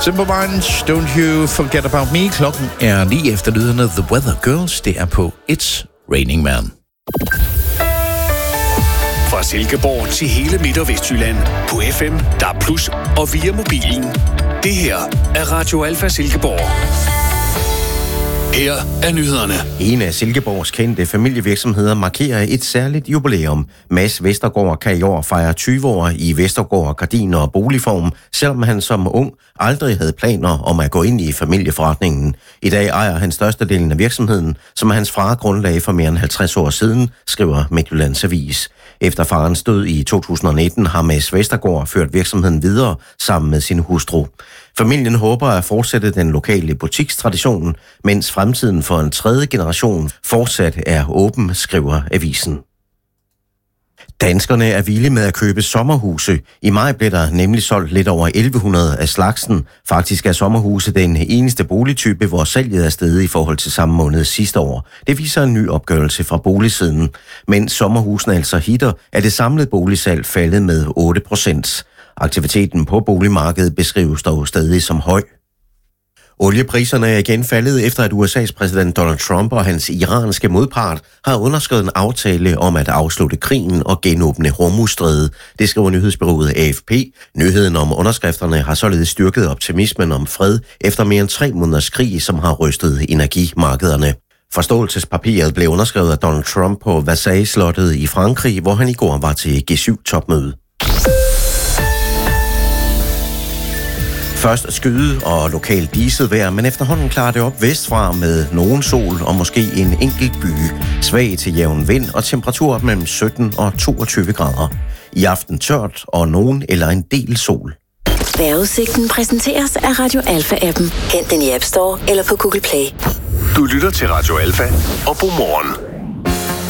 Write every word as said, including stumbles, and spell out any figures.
Simple Minds, Don't You Forget About Me. Klokken er lige efter lydende The Weather Girls. Det er på It's Raining Man. Fra Silkeborg til hele Midt- og Vestjylland. På F M, D A B plus, og via mobilen. Det her er Radio Alfa Silkeborg. Her er nyhederne. En af Silkeborgs kendte familievirksomheder markerer et særligt jubilæum. Mads Vestergaard kan i år fejre tyve år i Vestergaard Gardiner og Boligform, selvom han som ung aldrig havde planer om at gå ind i familieforretningen. I dag ejer han størstedelen af virksomheden, som hans far grundlagde for mere end halvtreds år siden, skriver Midtjyllands Avis. Efter farens død i to tusind nitten har Mads Vestergaard ført virksomheden videre sammen med sin hustru. Familien håber at fortsætte den lokale butikstradition, mens fremtiden for en tredje generation fortsat er åben, skriver avisen. Danskerne er villige med at købe sommerhuse. I maj blev der nemlig solgt lidt over elleve hundrede af slagsen. Faktisk er sommerhuse den eneste boligtype, hvor salget er steget i forhold til samme måned sidste år. Det viser en ny opgørelse fra Boligsiden. Mens sommerhusene altså hitter, er det samlede boligsalg faldet med otte procent. Aktiviteten på boligmarkedet beskrives dog stadig som høj. Oliepriserne er igen faldet efter, at U S A's præsident Donald Trump og hans iranske modpart har underskrevet en aftale om at afslutte krigen og genåbne Hormuzstrædet. Det skriver nyhedsbureauet A F P. Nyheden om underskrifterne har således styrket optimismen om fred efter mere end tre måneders krig, som har rystet energimarkederne. Forståelsespapiret blev underskrevet af Donald Trump på Versailles-slottet i Frankrig, hvor han i går var til G syv topmøde. Først skyde og lokalt diset vejr, men efterhånden klarer det op vestfra med nogen sol og måske en enkelt byge. Svag til jævn vind og temperatur op mellem sytten og toogtyve grader. I aften tørt og nogen eller en del sol. Vejrudsigten præsenteres af Radio Alfa-appen. Hent den i App Store eller på Google Play. Du lytter til Radio Alfa og God morgen.